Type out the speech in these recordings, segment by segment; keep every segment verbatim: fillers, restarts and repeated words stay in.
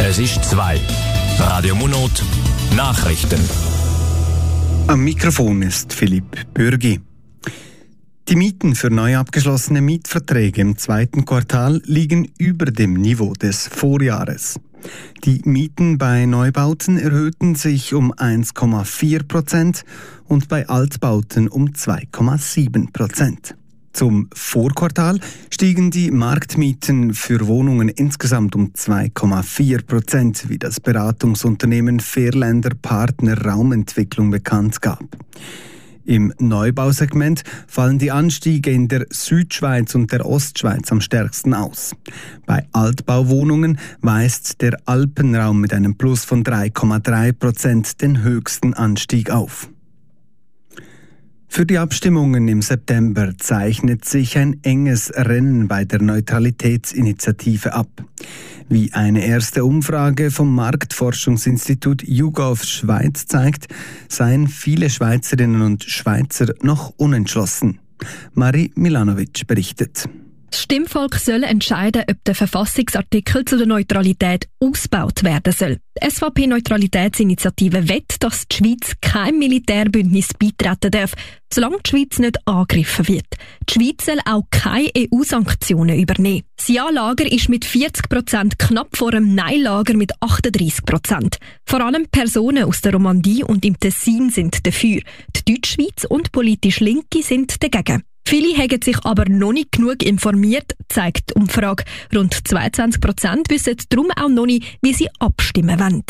Es ist zwei. Radio Monot Nachrichten. Am Mikrofon ist Philipp Bürgi. Die Mieten für neu abgeschlossene Mietverträge im zweiten Quartal liegen über dem Niveau des Vorjahres. Die Mieten bei Neubauten erhöhten sich um eins Komma vier Prozent und bei Altbauten um zwei Komma sieben Prozent. Zum Vorquartal stiegen die Marktmieten für Wohnungen insgesamt um zwei Komma vier Prozent, wie das Beratungsunternehmen Fairländer Partner Raumentwicklung bekannt gab. Im Neubausegment fallen die Anstiege in der Südschweiz und der Ostschweiz am stärksten aus. Bei Altbauwohnungen weist der Alpenraum mit einem Plus von drei Komma drei Prozent den höchsten Anstieg auf. Für die Abstimmungen im September zeichnet sich ein enges Rennen bei der Neutralitätsinitiative ab. Wie eine erste Umfrage vom Marktforschungsinstitut YouGov Schweiz zeigt, seien viele Schweizerinnen und Schweizer noch unentschlossen. Marie Milanovic berichtet. Das Stimmvolk soll entscheiden, ob der Verfassungsartikel zu der Neutralität ausgebaut werden soll. Die S V P-Neutralitätsinitiative wett, dass die Schweiz kein Militärbündnis beitreten darf, solange die Schweiz nicht angegriffen wird. Die Schweiz soll auch keine E U-Sanktionen übernehmen. Das Ja-Lager ist mit vierzig Prozent knapp vor dem Nein-Lager mit achtunddreissig Prozent. Vor allem Personen aus der Romandie und im Tessin sind dafür. Die Deutschschweiz und politisch Linke sind dagegen. Viele haben sich aber noch nicht genug informiert, zeigt die Umfrage. Rund zweiundzwanzig Prozent wissen darum auch noch nicht, wie sie abstimmen wollen.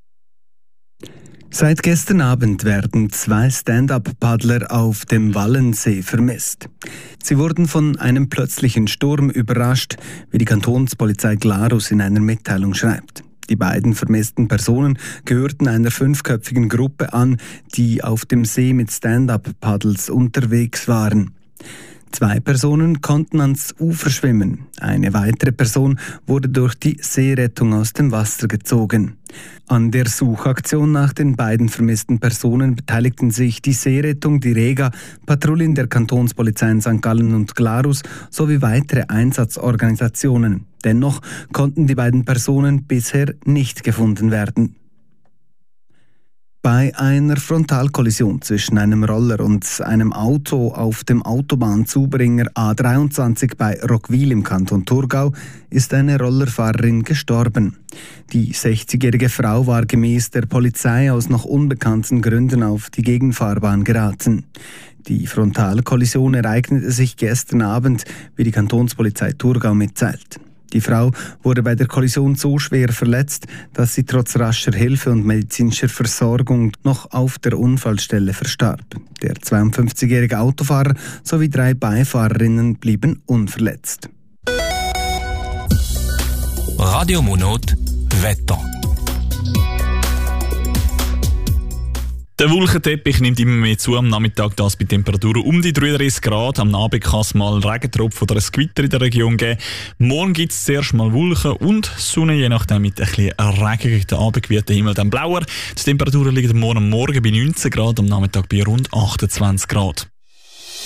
Seit gestern Abend werden zwei Stand-up-Paddler auf dem Wallensee vermisst. Sie wurden von einem plötzlichen Sturm überrascht, wie die Kantonspolizei Glarus in einer Mitteilung schreibt. Die beiden vermissten Personen gehörten einer fünfköpfigen Gruppe an, die auf dem See mit Stand-up-Paddles unterwegs waren. Zwei Personen konnten ans Ufer schwimmen. Eine weitere Person wurde durch die Seerettung aus dem Wasser gezogen. An der Suchaktion nach den beiden vermissten Personen beteiligten sich die Seerettung, die Rega, Patrouillen der Kantonspolizei in Sankt Gallen und Glarus sowie weitere Einsatzorganisationen. Dennoch konnten die beiden Personen bisher nicht gefunden werden. Bei einer Frontalkollision zwischen einem Roller und einem Auto auf dem Autobahnzubringer A dreiundzwanzig bei Roggwil im Kanton Thurgau ist eine Rollerfahrerin gestorben. Die sechzigjährige Frau war gemäß der Polizei aus noch unbekannten Gründen auf die Gegenfahrbahn geraten. Die Frontalkollision ereignete sich gestern Abend, wie die Kantonspolizei Thurgau mitteilt. Die Frau wurde bei der Kollision so schwer verletzt, dass sie trotz rascher Hilfe und medizinischer Versorgung noch auf der Unfallstelle verstarb. Der zweiundfünfzigjährige Autofahrer sowie drei Beifahrerinnen blieben unverletzt. Radio Monot Wetter. Der Wolkenteppich nimmt immer mehr zu am Nachmittag, das bei Temperaturen um die dreiunddreissig Grad. Am Abend kann es mal Regentropfen oder ein Gewitter in der Region geben. Morgen gibt es zuerst mal Wolken und Sonne, je nachdem mit ein bisschen Regen. Den Abend wird der Himmel dann blauer. Die Temperaturen liegen morgen am Morgen bei neunzehn Grad, am Nachmittag bei rund achtundzwanzig Grad.